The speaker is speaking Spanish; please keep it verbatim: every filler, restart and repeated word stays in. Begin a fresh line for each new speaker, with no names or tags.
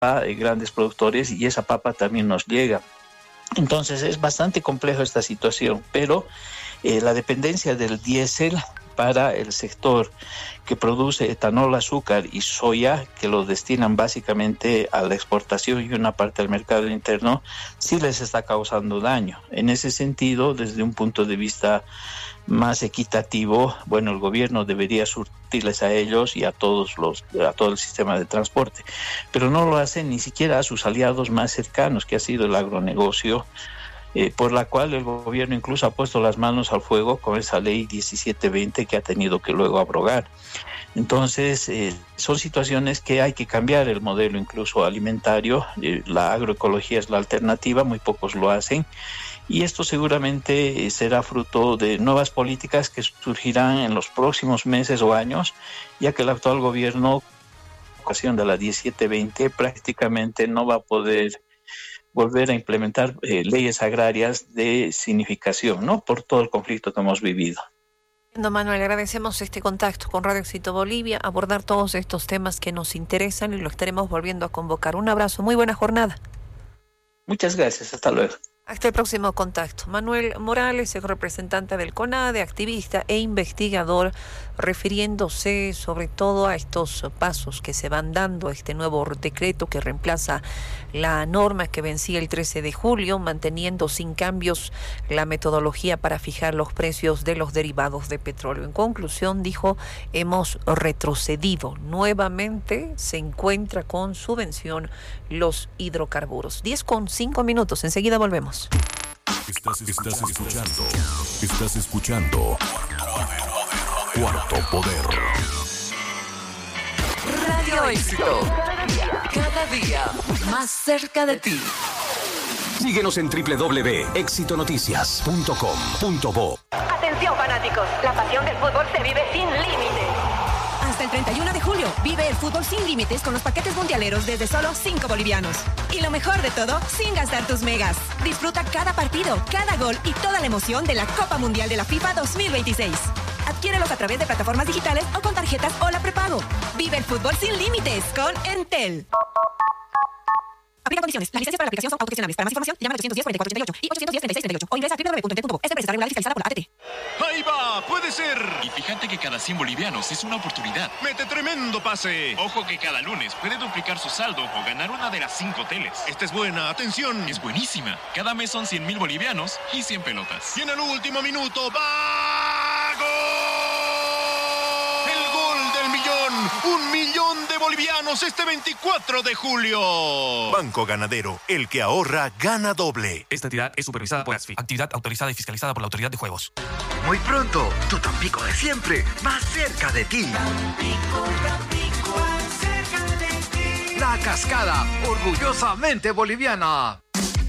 eh, grandes productores y esa papa también nos llega. Entonces es bastante complejo esta situación, pero eh, la dependencia del diésel para el sector que produce etanol, azúcar y soya, que lo destinan básicamente a la exportación y una parte al mercado interno, sí les está causando daño. En ese sentido, desde un punto de vista más equitativo, bueno, el gobierno debería surtirles a ellos y a todos los, a todo el sistema de transporte, pero no lo hacen ni siquiera a sus aliados más cercanos, que ha sido el agronegocio, Eh, por la cual el gobierno incluso ha puesto las manos al fuego con esa ley diecisiete veinte que ha tenido que luego abrogar. Entonces, eh, son situaciones que hay que cambiar el modelo incluso alimentario. Eh, la agroecología es la alternativa, muy pocos lo hacen, y esto seguramente eh, será fruto de nuevas políticas que surgirán en los próximos meses o años, ya que el actual gobierno, en ocasión de la diecisiete veinte, prácticamente no va a poder volver a implementar eh, leyes agrarias de significación, ¿no? Por todo el conflicto que hemos vivido.
Manuel, agradecemos este contacto con Radio Éxito Bolivia, abordar todos estos temas que nos interesan y lo estaremos volviendo a convocar. Un abrazo, muy buena jornada.
Muchas gracias, hasta luego.
Hasta el próximo contacto. Manuel Morales, el representante del CONADE, activista e investigador, refiriéndose sobre todo a estos pasos que se van dando, este nuevo decreto que reemplaza la norma que vencía el trece de julio, manteniendo sin cambios la metodología para fijar los precios de los derivados de petróleo. En conclusión, dijo, hemos retrocedido. Nuevamente se encuentra con subvención los hidrocarburos. diez con cinco minutos, enseguida volvemos.
Estás, estás escuchando, estás escuchando Cuarto Poder.
Radio Éxito, cada día más cerca de ti.
Síguenos en doble u doble u doble u punto éxito noticias punto com punto bo.
Atención fanáticos, la pasión del fútbol se vive sin límites.
Hasta el treinta y uno de julio, vive el fútbol sin límites con los paquetes mundialeros desde solo cinco bolivianos. Y lo mejor de todo, sin gastar tus megas. Disfruta cada partido, cada gol y toda la emoción de la Copa Mundial de la FIFA dos mil veintiséis. Adquiérelos a través de plataformas digitales o con tarjetas o la prepago. Vive el fútbol sin límites con Entel. Aplica condiciones. Las licencias para la aplicación son autogestionables. Para más información, llama al ochocientos diez, cuarenta y cuatro treinta y ocho y ochocientos diez, treinta y seis treinta y ocho o ingresa a doble u doble u doble u punto entel punto bo. Esta empresa está regulada y fiscalizada por la A T T.
¡Ahí va! ¡Puede ser!
Y fíjate que cada cien bolivianos es una oportunidad.
¡Mete tremendo pase!
Ojo que cada lunes puede duplicar su saldo o ganar una de las cinco teles.
Esta es buena, atención.
Es buenísima. Cada mes son cien mil bolivianos y cien pelotas.
Y en el último minuto, ¡va! ¡Gol! ¡El gol del millón! ¡Un millón de bolivianos este veinticuatro de julio! Banco Ganadero, el que ahorra, gana doble.
Esta entidad es supervisada por ASFI, actividad autorizada y fiscalizada por la Autoridad de Juegos.
Muy pronto, tu Tampico de siempre, más cerca de ti.
Tampico, Tampico, más cerca de ti.
La Cascada, orgullosamente boliviana.